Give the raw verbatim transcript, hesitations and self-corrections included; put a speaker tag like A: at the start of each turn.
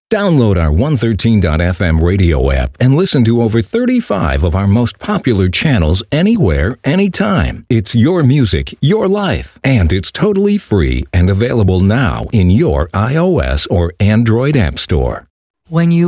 A: Download our one thirteen dot f m radio app and listen to over thirty-five of our most popular channels anywhere, anytime. It's your music, your life, and it's totally free and available now in your iOS or Android app store.
B: When you